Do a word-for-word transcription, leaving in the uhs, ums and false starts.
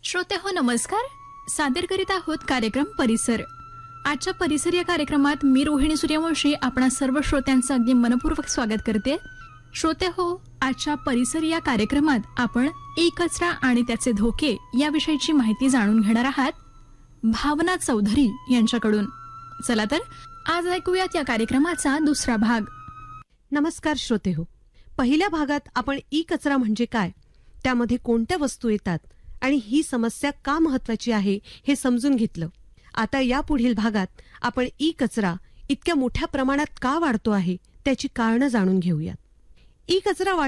श्रोते हो नमस्कार. सादर करीत आहोत कार्यक्रम परिसर. आजच्या परिसर या कार्यक्रमात मी रोहिणी सूर्यवंशी आपणा सर्व श्रोत्यांचं अगदी मनपूर्वक स्वागत करते. श्रोते हो, आजच्या परिसर या कार्यक्रमात आपण ई कचरा आणि त्याचे धोके याविषयीची माहिती जाणून घेणार आहात भावना चौधरी यांच्याकडून. चला तर आज ऐकूयात या कार्यक्रमाचा दुसरा भाग. नमस्कार श्रोते हो. पहिल्या भागात आपण ई कचरा म्हणजे काय, त्यामध्ये कोणत्या वस्तू येतात आणि ही समस्या का महत्वाची आहे हे समजून घेतलं. आता या पुढील भागात आपण ई कचरा इतक्या मोठ्या प्रमाणात का वाढतो आहे त्याची कारणं जाणून घेऊयात. ई कचरा